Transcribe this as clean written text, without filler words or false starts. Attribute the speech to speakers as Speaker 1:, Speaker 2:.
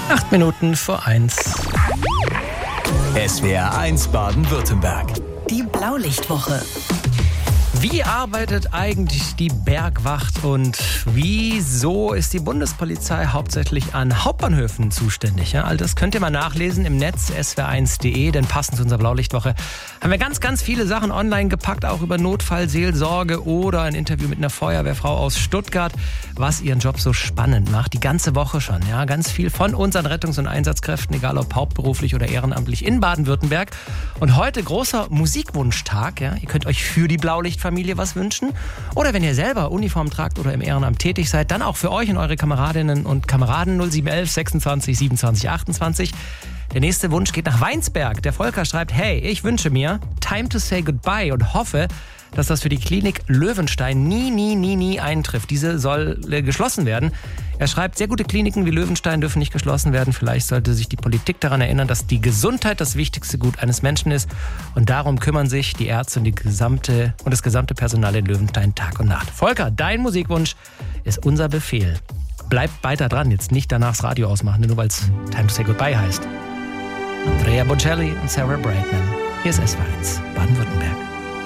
Speaker 1: 8:08.
Speaker 2: SWR 1 Baden-Württemberg.
Speaker 3: Die Blaulichtwoche.
Speaker 1: Wie arbeitet eigentlich die Bergwacht und wieso ist die Bundespolizei hauptsächlich an Hauptbahnhöfen zuständig? Ja, all das könnt ihr mal nachlesen im Netz swr1.de, denn passend zu unserer Blaulichtwoche haben wir ganz viele Sachen online gepackt, auch über Notfallseelsorge oder ein Interview mit einer Feuerwehrfrau aus Stuttgart, was ihren Job so spannend macht. Die ganze Woche schon, ja, ganz viel von unseren Rettungs- und Einsatzkräften, egal ob hauptberuflich oder ehrenamtlich in Baden-Württemberg. Und heute großer Musikwunschtag, ja, ihr könnt euch für die Blaulichtfamilie was wünschen. Oder wenn ihr selber Uniform tragt oder im Ehrenamt tätig seid, dann auch für euch und eure Kameradinnen und Kameraden 0711 26 27 28. Der nächste Wunsch geht nach Weinsberg. Der Volker schreibt, hey, ich wünsche mir Time to say goodbye und hoffe, dass das für die Klinik Löwenstein nie eintrifft. Diese soll geschlossen werden. Er schreibt, sehr gute Kliniken wie Löwenstein dürfen nicht geschlossen werden. Vielleicht sollte sich die Politik daran erinnern, dass die Gesundheit das wichtigste Gut eines Menschen ist. Und darum kümmern sich die Ärzte und das gesamte Personal in Löwenstein Tag und Nacht. Volker, dein Musikwunsch ist unser Befehl. Bleib weiter dran, jetzt nicht danach das Radio ausmachen, nur weil es Time to say goodbye heißt. Andrea Bocelli und Sarah Brightman. Hier ist SWR 1 Baden-Württemberg.